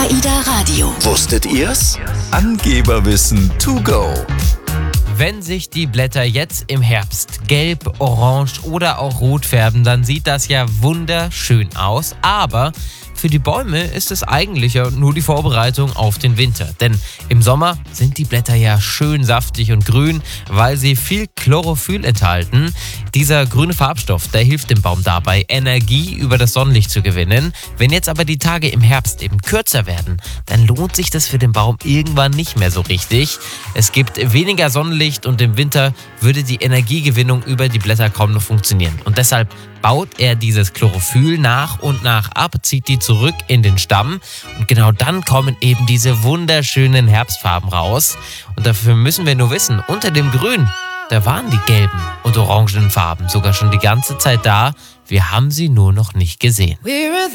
AIDA Radio. Wusstet ihr's? Angeberwissen to go. Wenn sich die Blätter jetzt im Herbst gelb, orange oder auch rot färben, dann sieht das ja wunderschön aus. Aber für die Bäume ist es eigentlich ja nur die Vorbereitung auf den Winter. Denn im Sommer sind die Blätter ja schön saftig und grün, weil sie viel Chlorophyll enthalten. Dieser grüne Farbstoff, der hilft dem Baum dabei, Energie über das Sonnenlicht zu gewinnen. Wenn jetzt aber die Tage im Herbst eben kürzer werden, dann lohnt sich das für den Baum irgendwann nicht mehr so richtig. Es gibt weniger Sonnenlicht und im Winter würde die Energiegewinnung über die Blätter kaum noch funktionieren. Und deshalb baut er dieses Chlorophyll nach und nach ab, zieht die zurück in den Stamm und genau dann kommen eben diese wunderschönen Herbstfarben raus. Und dafür müssen wir nur wissen, unter dem Grün, da waren die gelben und orangenen Farben sogar schon die ganze Zeit da. Wir haben sie nur noch nicht gesehen.